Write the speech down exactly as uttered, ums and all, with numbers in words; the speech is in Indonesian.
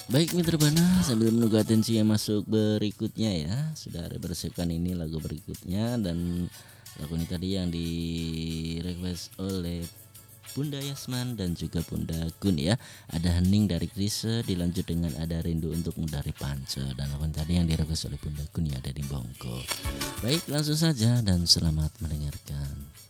Baik Mitra Bana, sambil menunggu atensi yang masuk berikutnya ya. Sudah bersihkan ini lagu berikutnya, dan lagu ini tadi yang di request oleh Bunda Yasman dan juga Bunda Gun ya. Ada Hening dari Krisye, dilanjut dengan Ada Rindu Untukmu dari Pance, dan lagu ini tadi yang di request oleh Bunda Gun ya dari Bongko. Baik, langsung saja dan selamat mendengarkan.